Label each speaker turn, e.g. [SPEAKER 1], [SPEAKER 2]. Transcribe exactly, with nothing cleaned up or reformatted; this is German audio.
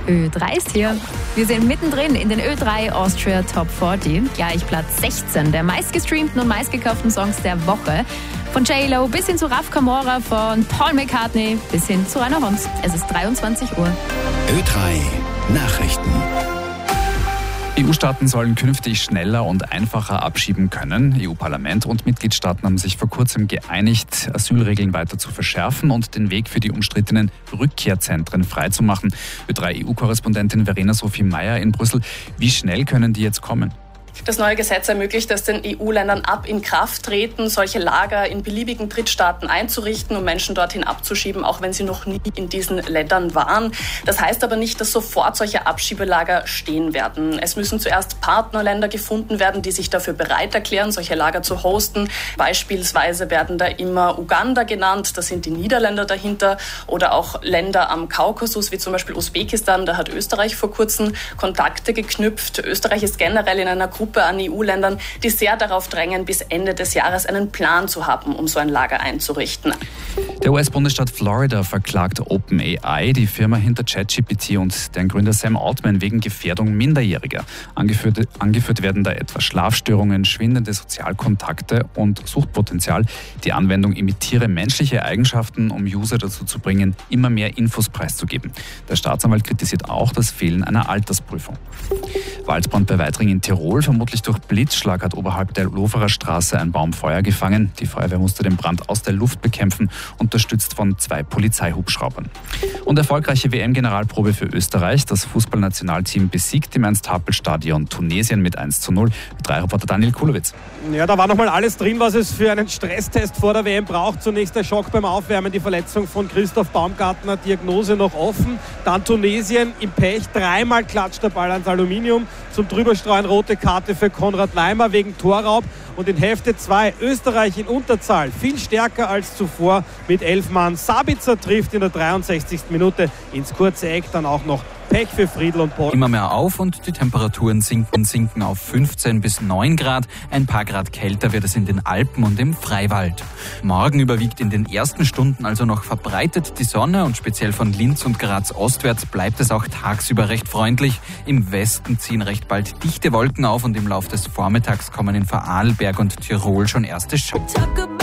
[SPEAKER 1] Ö drei ist hier. Wir sind mittendrin in den Ö drei Austria Top vierzig. Gleich Platz sechzehn der meistgestreamten und meistgekauften Songs der Woche. Von J-Lo bis hin zu Raf Camora, von Paul McCartney bis hin zu Rainer Hons. Es ist dreiundzwanzig Uhr.
[SPEAKER 2] Ö drei Nachrichten.
[SPEAKER 3] E U-Staaten sollen künftig schneller und einfacher abschieben können. E U-Parlament und Mitgliedstaaten haben sich vor kurzem geeinigt, Asylregeln weiter zu verschärfen und den Weg für die umstrittenen Rückkehrzentren freizumachen. Ö drei E U-Korrespondentin Verena Sophie Meyer in Brüssel. Wie schnell können die jetzt kommen?
[SPEAKER 4] Das neue Gesetz ermöglicht es den E U-Ländern ab in Kraft treten, solche Lager in beliebigen Drittstaaten einzurichten, um Menschen dorthin abzuschieben, auch wenn sie noch nie in diesen Ländern waren. Das heißt aber nicht, dass sofort solche Abschiebelager stehen werden. Es müssen zuerst Partnerländer gefunden werden, die sich dafür bereit erklären, solche Lager zu hosten. Beispielsweise werden da immer Uganda genannt, da sind die Niederländer dahinter, oder auch Länder am Kaukasus, wie zum Beispiel Usbekistan. Da hat Österreich vor kurzem Kontakte geknüpft. Österreich ist generell in einer Gruppe an E U-Ländern, die sehr darauf drängen, bis Ende des Jahres einen Plan zu haben, um so ein Lager einzurichten.
[SPEAKER 3] Der U S-Bundesstaat Florida verklagt OpenAI, die Firma hinter ChatGPT, und deren Gründer Sam Altman wegen Gefährdung Minderjähriger. Angeführt, angeführt werden da etwa Schlafstörungen, schwindende Sozialkontakte und Suchtpotenzial. Die Anwendung imitiere menschliche Eigenschaften, um User dazu zu bringen, immer mehr Infos preiszugeben. Der Staatsanwalt kritisiert auch das Fehlen einer Altersprüfung. Waldbrand bei Weitring in Tirol. Vermutlich durch Blitzschlag hat oberhalb der Loferer Straße ein Baum Feuer gefangen. Die Feuerwehr musste den Brand aus der Luft bekämpfen, unterstützt von zwei Polizeihubschraubern. Und erfolgreiche W M-Generalprobe für Österreich. Das Fußballnationalteam besiegt im Ernst-Happel-Stadion Tunesien mit eins zu null. drei Reporter Daniel Kulowitz.
[SPEAKER 5] Ja, da war nochmal alles drin, was es für einen Stresstest vor der W M braucht. Zunächst der Schock beim Aufwärmen, die Verletzung von Christoph Baumgartner, Diagnose noch offen. Dann Tunesien im Pech, dreimal klatscht der Ball ans Aluminium. Zum Drüberstreuen rote Karte für Konrad Leimer wegen Torraub. Und in Hälfte zwei Österreich in Unterzahl, viel stärker als zuvor mit elf Mann. Sabitzer trifft in der dreiundsechzigsten Minute ins kurze Eck, dann auch noch Pech für Friedl und Paul.
[SPEAKER 6] Immer mehr auf und die Temperaturen sinken, sinken auf fünfzehn bis neun Grad. Ein paar Grad kälter wird es in den Alpen und im Freiwald. Morgen überwiegt in den ersten Stunden also noch verbreitet die Sonne und speziell von Linz und Graz ostwärts bleibt es auch tagsüber recht freundlich. Im Westen ziehen recht bald dichte Wolken auf und im Lauf des Vormittags kommen in Vorarlberg und Tirol schon erste Schauer.